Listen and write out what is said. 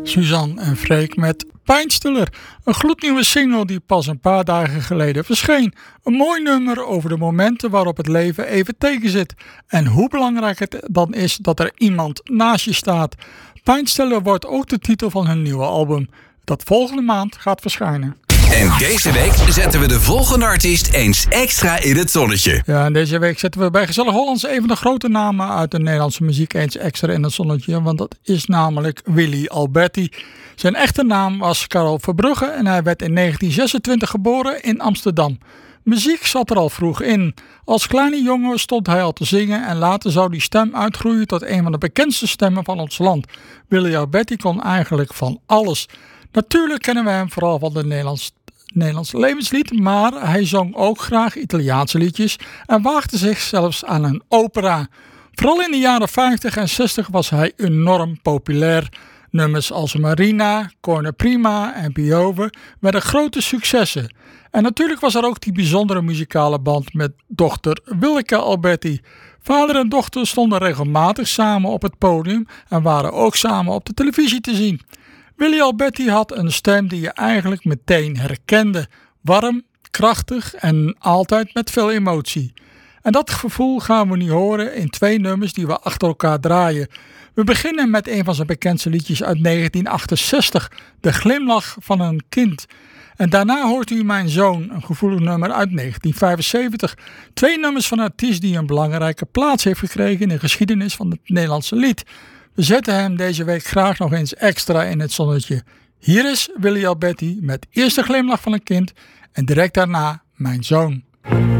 Suzanne en Freek met Pijnstiller. Een gloednieuwe single die pas een paar dagen geleden verscheen. Een mooi nummer over de momenten waarop het leven even tegenzit. En hoe belangrijk het dan is dat er iemand naast je staat. Pijnstiller wordt ook de titel van hun nieuwe album, dat volgende maand gaat verschijnen. En deze week zetten we de volgende artiest eens extra in het zonnetje. Ja, en deze week zetten we bij Gezellig Hollands een van de grote namen uit de Nederlandse muziek eens extra in het zonnetje. Want dat is namelijk Willy Alberti. Zijn echte naam was Karel Verbrugge en hij werd in 1926 geboren in Amsterdam. Muziek zat er al vroeg in. Als kleine jongen stond hij al te zingen en later zou die stem uitgroeien tot een van de bekendste stemmen van ons land. Willy Alberti kon eigenlijk van alles. Natuurlijk kennen we hem vooral van de Nederlands levenslied, maar hij zong ook graag Italiaanse liedjes en waagde zich zelfs aan een opera. Vooral in de jaren 50 en 60 was hij enorm populair. Nummers als Marina, Corner Prima en Piove werden grote successen. En natuurlijk was er ook die bijzondere muzikale band met dochter Willeke Alberti. Vader en dochter stonden regelmatig samen op het podium en waren ook samen op de televisie te zien. Willy Alberti had een stem die je eigenlijk meteen herkende. Warm, krachtig en altijd met veel emotie. En dat gevoel gaan we nu horen in twee nummers die we achter elkaar draaien. We beginnen met een van zijn bekendste liedjes uit 1968, De Glimlach van een Kind. En daarna hoort u Mijn Zoon, een gevoelig nummer uit 1975. Twee nummers van een artiest die een belangrijke plaats heeft gekregen in de geschiedenis van het Nederlandse lied. We zetten hem deze week graag nog eens extra in het zonnetje. Hier is Willy Alberti met eerst De Glimlach van een Kind en direct daarna Mijn Zoon.